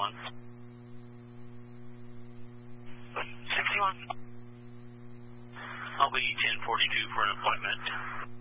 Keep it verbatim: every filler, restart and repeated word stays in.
sixty-one. sixty-one. I'll be ten forty-two for an appointment.